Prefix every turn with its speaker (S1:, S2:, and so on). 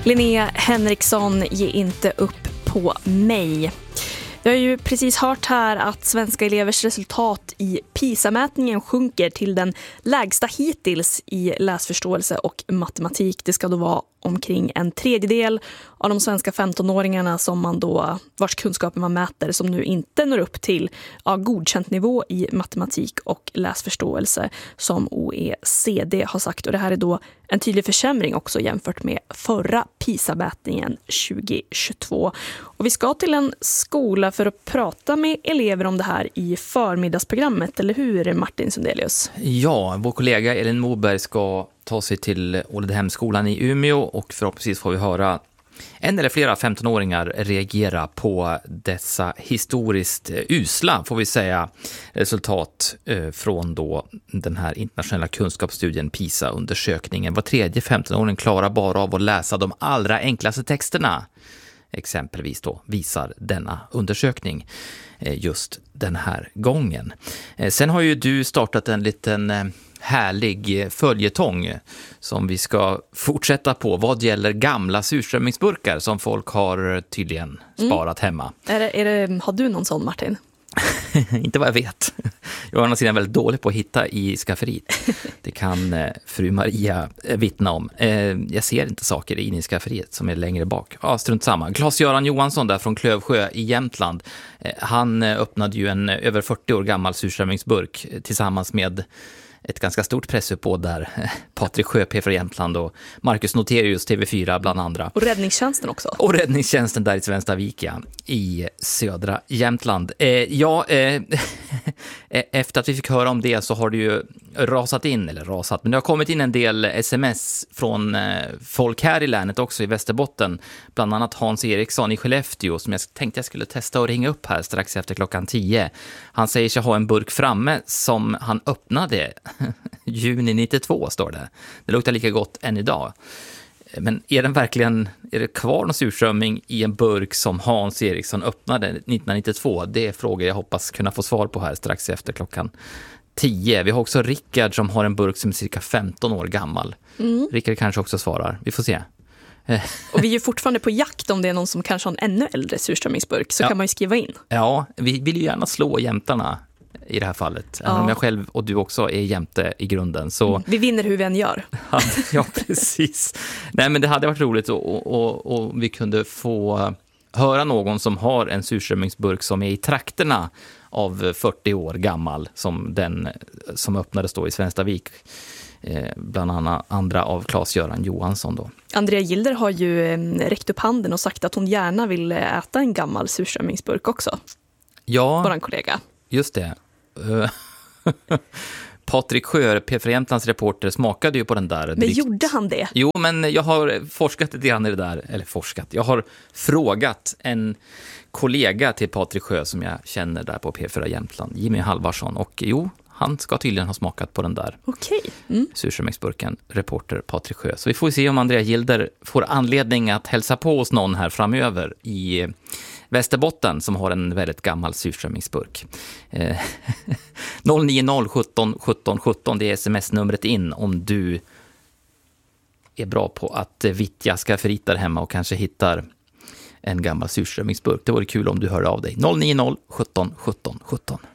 S1: Linnea Henriksson, ge inte upp på mig. Vi har ju precis hört här att svenska elevers resultat i PISA-mätningen sjunker till den lägsta hittills i läsförståelse och matematik. Det ska då vara omkring en tredjedel av de svenska 15-åringarna som man då, vars kunskaper man mäter, som nu inte når upp till godkänt nivå i matematik och läsförståelse som OECD har sagt. Och det här är då en tydlig försämring också jämfört med förra PISA-mätningen 2022. Och vi ska till en skola för att prata med elever om det här i förmiddagsprogrammet, eller hur Martin Sundelius?
S2: Ja, vår kollega Elin Moberg ska ta sig till Ålidhemskolan i Umeå och förhoppningsvis får vi höra en eller flera 15-åringar reagera på dessa historiskt usla, får vi säga, resultat från då den här internationella kunskapsstudien PISA-undersökningen. Var tredje 15-åring klarar bara av att läsa de allra enklaste texterna. Exempelvis då visar denna undersökning just den här gången. Sen har ju du startat en liten härlig följetong som vi ska fortsätta på vad gäller gamla surströmmingsburkar som folk har tydligen sparat hemma.
S1: Har du någon sån, Martin?
S2: Inte vad jag vet. Jag är sedan väldigt dålig på att hitta i skafferiet. Det kan fru Maria vittna om. Jag ser inte saker in i skafferiet som är längre bak. Ja, strunt samma. Claes-Göran Johansson där från Klövsjö i Jämtland. Han öppnade ju en över 40 år gammal surströmmingsburk tillsammans med ett ganska stort pressuppbåd där. Patrik Sjöp från Jämtland och Marcus Noterius, TV4 bland andra.
S1: Och räddningstjänsten också.
S2: Och räddningstjänsten där i Svenstavik, ja, i södra Jämtland. Efter att vi fick höra om det så har det ju men det har kommit in en del sms från folk här i länet också i Västerbotten. Bland annat Hans Eriksson i Skellefteå som jag tänkte jag skulle testa att ringa upp här strax efter klockan 10. Han säger sig ha en burk framme som han öppnade juni 92, står det. Det luktar lika gott än idag. Men är det kvar någon surströmming i en burk som Hans Eriksson öppnade 1992? Det är frågor jag hoppas kunna få svar på här strax efter klockan 10. Vi har också Rickard som har en burk som är cirka 15 år gammal. Rickard kanske också svarar. Vi får se.
S1: Och vi är ju fortfarande på jakt om det är någon som kanske har en ännu äldre surströmmingsburk, så kan man ju skriva in. Ja,
S2: vi vill ju gärna slå jämtarna i det här fallet. Även om jag själv och du också är jämte i grunden. Så...
S1: Vi vinner hur vi än gör.
S2: Ja, precis. Nej, men det hade varit roligt och vi kunde få höra någon som har en surströmmingsburk som är i trakterna av 40 år gammal, som den som öppnades då i Svenstavik. Bland annat andra av Claes-Göran Johansson då.
S1: Andrea Gilder har ju räckt upp handen och sagt att hon gärna vill äta en gammal surströmmingsburk också.
S2: Ja,
S1: våran kollega.
S2: Just det. Patrik Sjö, P4 Jämtlands reporter, smakade ju på den där.
S1: Men gjorde han det?
S2: Jo, men jag har forskat lite grann i det där. Jag har frågat en kollega till Patrik Sjö som jag känner där på P4 Jämtland, Jimmy Halvarsson. Och jo, han ska tydligen ha smakat på den där surströmmingsburken, reporter Patrik Sjö. Så vi får se om Andrea Gilder får anledning att hälsa på hos någon här framöver i Västerbotten som har en väldigt gammal surströmmingsburk. 090 17 17 17, det är sms-numret in om du är bra på att vittja skafferiet där hemma och kanske hittar en gammal surströmmingsburk. Det vore kul om du hör av dig. 090 17 17 17.